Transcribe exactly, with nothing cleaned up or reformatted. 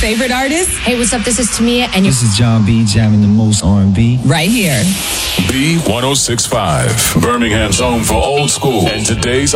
favorite artists. Hey, what's up? This is Tamia, and this is John B. jamming the most R and B right here. B one oh six point five, Birmingham's home for old school and today's